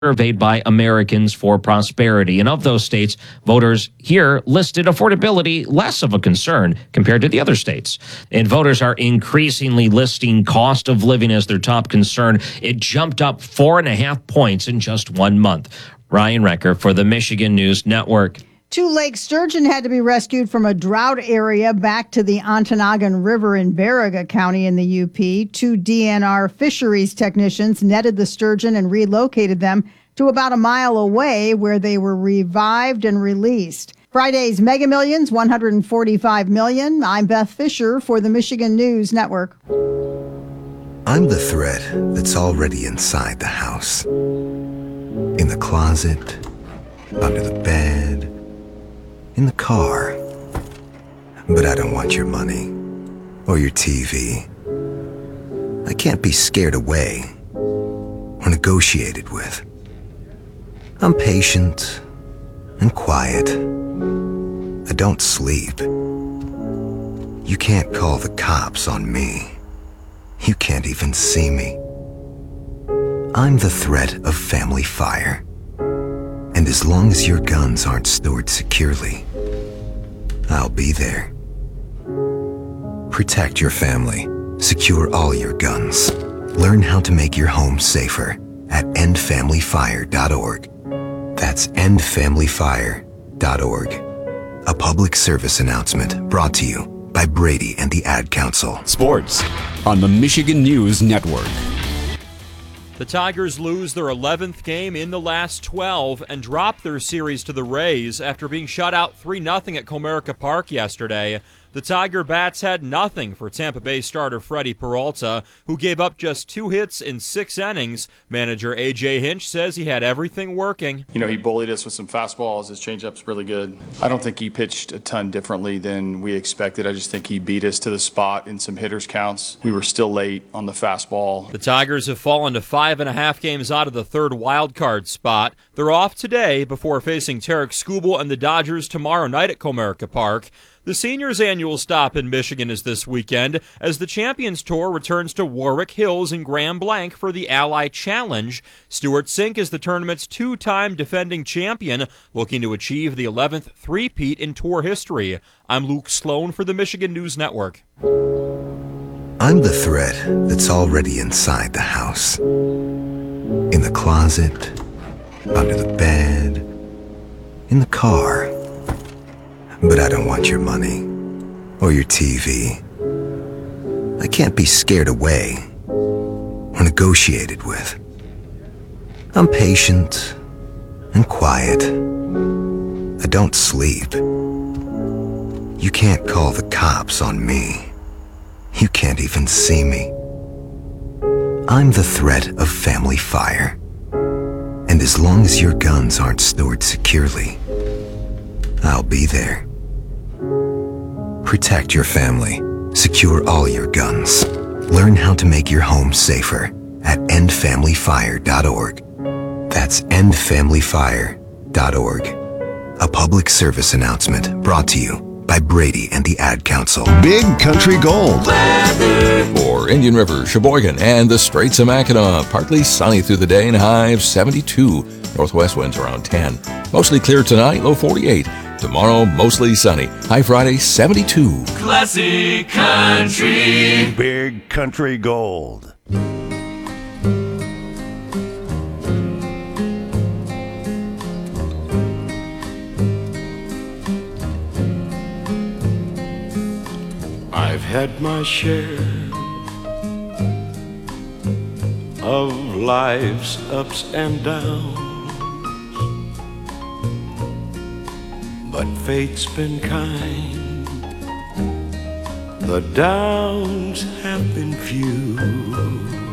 surveyed by Americans for Prosperity. And of those states, voters here listed affordability less of a concern compared to the other states. And voters are increasingly listing cost of living as their top concern. It jumped up 4.5 points in just 1 month. Ryan Recker for the Michigan News Network. 2 lake sturgeon had to be rescued from a drought area back to the Ontonagon River in Baraga County in the UP. 2 DNR fisheries technicians netted the sturgeon and relocated them to about a mile away where they were revived and released. Friday's Mega Millions, $145 million. I'm Beth Fisher for the Michigan News Network. I'm the thread that's already inside the house. In the closet, under the bed, in the car. But I don't want your money or your TV. I can't be scared away or negotiated with. I'm patient and quiet. I don't sleep. You can't call the cops on me. You can't even see me. I'm the threat of family fire. And as long as your guns aren't stored securely, I'll be there. Protect your family. Secure all your guns. Learn how to make your home safer at endfamilyfire.org. That's endfamilyfire.org. A public service announcement brought to you by Brady and the Ad Council. Sports on the Michigan News Network. The Tigers lose their 11th game in the last 12 and drop their series to the Rays after being shut out 3-0 at Comerica Park yesterday. The Tiger bats had nothing for Tampa Bay starter Freddie Peralta, who gave up just 2 hits in 6 innings. Manager A.J. Hinch says he had everything working. He bullied us with some fastballs. His changeup's really good. I don't think he pitched a ton differently than we expected. I just think he beat us to the spot in some hitters' counts. We were still late on the fastball. The Tigers have fallen to 5.5 games out of the third wild card spot. They're off today before facing Tarek Skubal and the Dodgers tomorrow night at Comerica Park. The Seniors' annual stop in Michigan is this weekend as the Champions Tour returns to Warwick Hills and Grand Blanc for the Ally Challenge. Stuart Sink is the tournament's 2-time defending champion, looking to achieve the 11th three-peat in tour history. I'm Luke Sloan for the Michigan News Network. I'm the thread that's already inside the house. In the closet, under the bed, in the car. But I don't want your money or your TV. I can't be scared away or negotiated with. I'm patient and quiet. I don't sleep. You can't call the cops on me. You can't even see me. I'm the threat of family fire. And as long as your guns aren't stored securely, I'll be there. Protect your family. Secure all your guns. Learn how to make your home safer at endfamilyfire.org. That's endfamilyfire.org. A public service announcement brought to you by Brady and the Ad Council. Big Country Gold. For Indian River, Sheboygan, and the Straits of Mackinac. Partly sunny through the day and high of 72. Northwest winds around 10. Mostly clear tonight, low 48. Tomorrow, mostly sunny. High Friday, 72. Classic Country. Big Country Gold. I've had my share of life's ups and downs, but fate's been kind. The downs have been few.